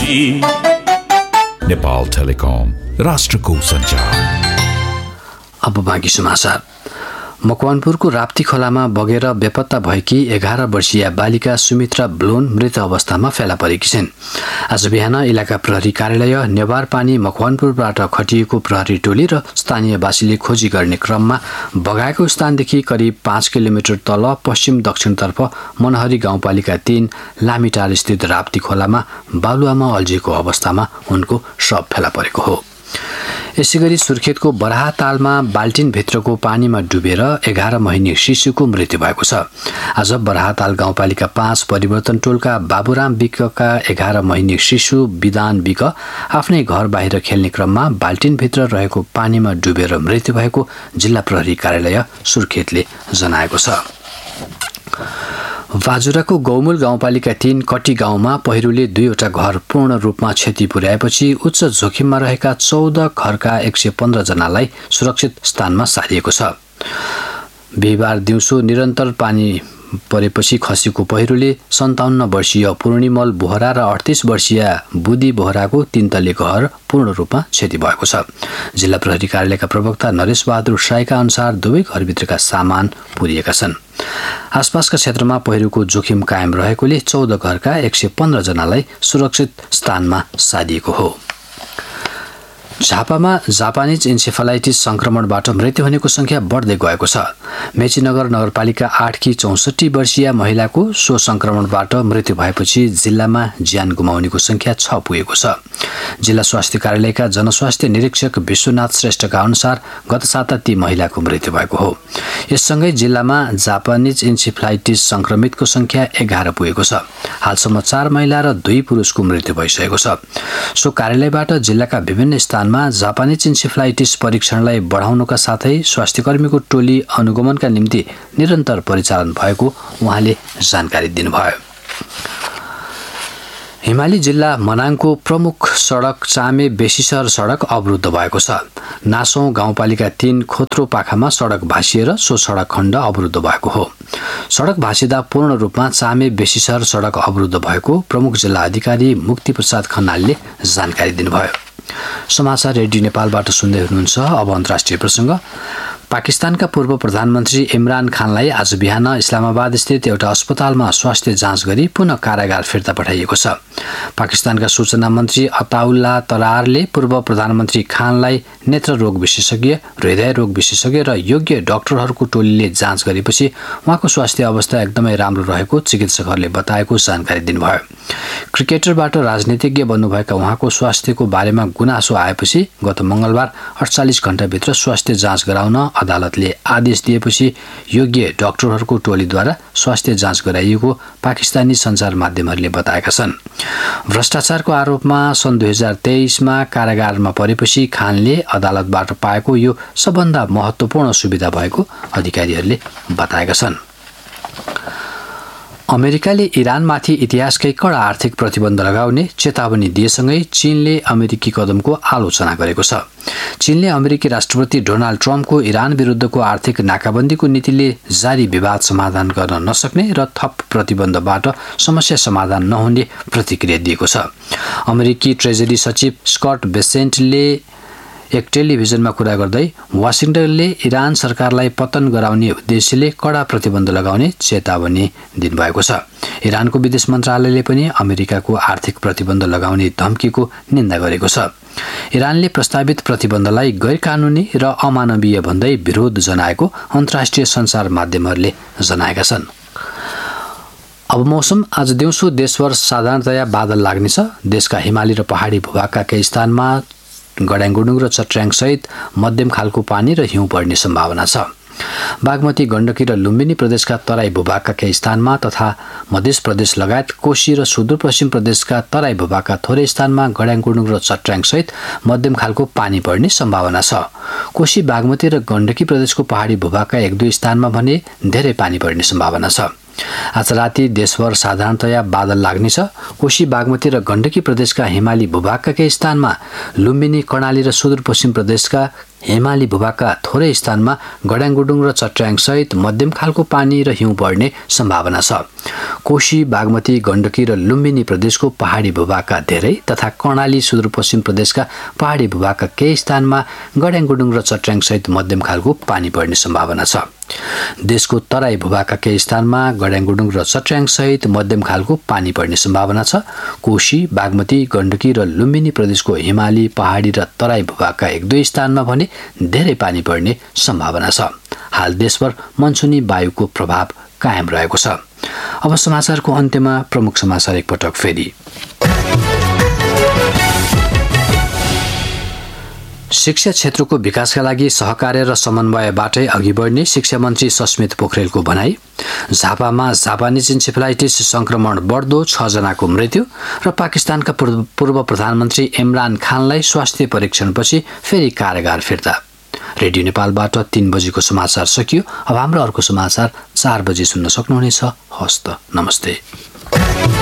Nepal telecom, राष्ट्रको सञ्चार। अब बाँकी समाचार। मकवानपुरको राप्ती खोलामा बगेर बेपत्ता भएकी 11 वर्षीय बालिका सुमित्रा ब्लोन मृत अवस्थामा फेला परेकी छिन्। आज बिहान इलाका प्रहरी कार्यालय, नेवार पानी, मकवानपुरबाट खटिएको प्रहरी टोली र स्थानीयवासीले खोजी गर्ने क्रममा बगाएको स्थानदेखि करिब 5 किलोमिटर तल पश्चिम दक्षिणतर्फ मनहरी गाउँपालिका 3 लामिटार स्थित राप्ती खोलामा बालुवामा अल्झिएको अवस्थामा उनको शव फेला परेको हो। यसैगरी सुर्खेतको बराहतालमा बाल्टिनभित्रको पानीमा डुबेर 11 महिने शिशुको मृत्यु भएको छ। आज बराहताल गाउँपालिका 5 परिवर्तन टोलका बाबुराम विकका 11 महिने शिशु विधान विक आफ्नै घर बाहिर खेल्ने क्रममा बाल्टिनभित्र रहेको पानीमा डुबेर मृत्यु भएको जिल्ला प्रहरी कार्यालय सुर्खेतले जनाएको छ। बाजुराको गौमूल गाउँपालिका 3 कटी गाउँमा पहिरोले 2वटा घर पूर्ण रूपमा क्षति पुर्याएपछि उच्च जोखिममा रहेका 14 घरका 115 जनालाई सुरक्षित स्थानमा सारिएको छ। बिहिबार दिउँसो निरन्तर पानी परेपछि खसेको पहिरोले 57 वर्षीय पूर्णिमल बोहरा र 38 वर्षीय बुदी बोहराको 3 तल्ले घर पूर्ण रूपमा क्षति भएको छ। जिल्ला प्रहरी कार्यालयका प्रवक्ता नरेश बहादुर साईका अनुसार दुवै घरभित्रका सामान पुरिएका छन्। आसपासका क्षेत्रमा पहिरोको जोखिम कायम रहेकोले 14 घरका 115 जनालाई सुरक्षित स्थानमा सारिएको हो। झापामा जापानिज इन्सेफेलाइटिस संक्रमणबाट मृत्यु हुनेको संख्या बढ्दै गएको छ। मेचीनगर नगरपालिका 8 की 64 वर्षीय महिलाको सो संक्रमणबाट मृत्यु भएपछि जिल्लामा ज्यान गुमाउनेको संख्या 6 पुगेको छ। जिल्ला स्वास्थ्य कार्यालयका जनस्वास्थ्य निरीक्षक विश्वनाथ श्रेष्ठका अनुसार गत साता ती महिलाको मृत्यु भएको हो। यससँगै जिल्लामा जापानिज इन्सेफेलाइटिस संक्रमितको संख्या 11 पुगेको छ। हालसम्म 4 महिला र 2 पुरुषको मृत्यु भइसकेको छ। सो कार्यालयबाट जिल्लाका विभिन्न स्थानमा जापानिज इन्सेफेलाइटिस परीक्षणलाई बढाउनुका साथै स्वास्थ्यकर्मीको टोली अनुगमनका निम्ति निरन्तर परिचालन भएको उहाँले जानकारी दिनुभयो। हिमाली जिल्ला मनाङको प्रमुख सडक चामे बेसीसर सडक अवरुद्ध भएको छ। नासौं गाउँपालिका 3 खोत्रो पाखामा सडक भासिएर सो सडक खण्ड अवरुद्ध भएको हो। सडक भासिँदा पूर्ण रूपमा चामे बेसीसर सडक अवरुद्ध भएको प्रमुख जिल्ला अधिकारी मुक्ति प्रसाद खनालले जानकारी दिनुभयो। समाचार रेडियो नेपालबाट सुन्दै हुनुहुन्छ। अब अन्तर्राष्ट्रिय प्रसङ्ग। पाकिस्तानका पूर्व प्रधानमन्त्री इमरान खानलाई आज बिहान इस्लामाबाद स्थित एउटा अस्पतालमा स्वास्थ्य जाँच गरी पुनः कारागार फिर्ता पठाइएको छ। पाकिस्तानका सूचना मन्त्री अताउल्ला तरारले पूर्व प्रधानमन्त्री खानलाई नेत्र रोग विशेषज्ञ, हृदय रोग विशेषज्ञ र योग्य डाक्टरहरूको टोलीले जाँच गरेपछि उहाँको स्वास्थ्य अवस्था एकदमै राम्रो रहेको चिकित्सकहरूले बताएको जानकारी दिनुभयो। क्रिकेटरबाट राजनीतिज्ञ बन्नुभएका उहाँको स्वास्थ्यको बारेमा गुनासो आएपछि गत मंगलबार 48 घण्टाभित्र स्वास्थ्य जाँच गराउन अदालतले आदेश दिएपछि योग्य डाक्टरहरूको टोलीद्वारा स्वास्थ्य जाँच गराइएको पाकिस्तानी सञ्चार माध्यमहरूले बताएका छन्। भ्रष्टाचारको आरोपमा सन् 2023मा कारागारमा परेपछि खानले अदालतबाट पाएको यो सबभन्दा महत्त्वपूर्ण सुविधा भएको अधिकारीहरूले बताएका छन्। अमेरिकाले इरानमाथि इतिहासकै कडा आर्थिक प्रतिबन्ध लगाउने चेतावनी दिएसँगै चीनले अमेरिकी कदमको आलोचना गरेको छ। चीनले अमेरिकी राष्ट्रपति डोनाल्ड ट्रम्पको इरान विरुद्धको आर्थिक नाकाबन्दीको नीतिले जारी विवाद समाधान गर्न नसक्ने र थप प्रतिबन्धबाट समस्या समाधान नहुने प्रतिक्रिया दिएको छ। अमेरिकी ट्रेजरी सचिव स्कट बेसेन्टले एक टेलिभिजनमा कुरा गर्दै वाशिंटनले इरान सरकारलाई पतन गराउने उद्देश्यले कडा प्रतिबन्ध लगाउने चेतावनी दिनुभएको छ। इरानको विदेश मन्त्रालयले पनि अमेरिकाको आर्थिक प्रतिबन्ध लगाउने धम्कीको निन्दा गरेको छ। इरानले प्रस्तावित प्रतिबन्धलाई गैरकानूनी र अमानवीय भन्दै विरोध जनाएको अन्तर्राष्ट्रिय सञ्चार माध्यमहरूले जनाएका छन्। अब मौसम। आज दिउँसो देशभर साधारणतया बादल लाग्नेछ। देशका हिमाली र पहाडी भूभागका केही स्थानमा गड्याङगुडुङ र चट्र्याङ सहित मध्यम खालको पानी र हिउँ पर्ने सम्भावना छ। बागमती, गण्डकी र लुम्बिनी प्रदेशका तराई भूभागका केही स्थानमा तथा मध्य प्रदेश लगायत कोशी र सुदूरपश्चिम प्रदेशका तराई भूभागका थोरै स्थानमा गड्याङगुडुङ र चट्र्याङ सहित मध्यम खालको पानी पर्ने सम्भावना छ। कोशी, बागमती र गण्डकी प्रदेशको पहाडी भूभागका 1-2 स्थानमा भने धेरै पानी पर्ने सम्भावना छ। आज राति देशभर साधारणतया बादल लाग्नेछ। कोशी, बागमती र गण्डकी प्रदेशका हिमाली भूभागका केही स्थानमा, लुम्बिनी, कर्णाली र सुदूरपश्चिम प्रदेशका हिमाली भूभागका थोरै स्थानमा गड्याङगुडुङ र चट्र्याङ सहित मध्यम खालको पानी र हिउँ पर्ने सम्भावना छ। कोशी, बागमती, गण्डकी र लुम्बिनी प्रदेशको पहाडी भूभागका धेरै तथा कर्णाली सुदूरपश्चिम प्रदेशका पहाडी भूभागका केही स्थानमा गड्याङगुडुङ र चट्र्याङसहित मध्यम खालको पानी पर्ने सम्भावना छ। देशको तराई भूभागका केही स्थानमा गड्याङगुडुङ र चट्र्याङसहित मध्यम खालको पानी पर्ने सम्भावना छ। कोशी, बागमती, गण्डकी र लुम्बिनी प्रदेशको हिमाली, पहाडी र तराई भूभागका 1-2 स्थानमा भने धेरै पानी पर्ने सम्भावना छ। हाल देशभर मनसुनी वायुको प्रभाव कायम रहेको छ। अब समाचारको अन्त्यमा प्रमुख समाचार एकपटक फेरि। शिक्षा क्षेत्रको विकासका लागि सहकार्य र समन्वयबाटै अघि बढ्ने शिक्षा मन्त्री सस्मित पोखरेलको भनाई। झापामा जापानिज इन्सेफेलाइटिस संक्रमण बढ्दो, 6 जनाको मृत्यु र पाकिस्तानका पूर्व प्रधानमन्त्री इमरान खानलाई स्वास्थ्य परीक्षणपछि फेरि कारागार फिर्ता। रेडियो नेपालबाट 3 बजेको समाचार सकियो। अब हाम्रो अर्को समाचार 4 बजे सुन्न सक्नुहुनेछ। हस्त नमस्ते।